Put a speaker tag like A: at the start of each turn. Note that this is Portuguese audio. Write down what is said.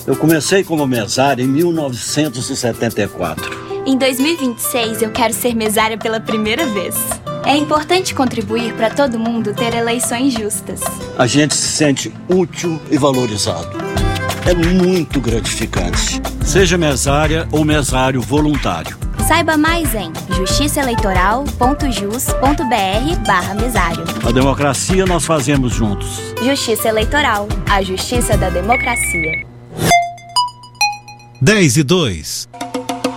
A: Eu comecei como mesária em 1974.
B: Em 2026, eu quero ser mesária pela primeira vez. É importante contribuir para todo mundo ter eleições justas.
A: A gente se sente útil e valorizado. É muito gratificante. Seja mesária ou mesário voluntário.
B: Saiba mais em justiçaeleitoral.jus.br/mesário.
A: A democracia nós fazemos juntos.
B: Justiça Eleitoral, a justiça da democracia.
C: 10:02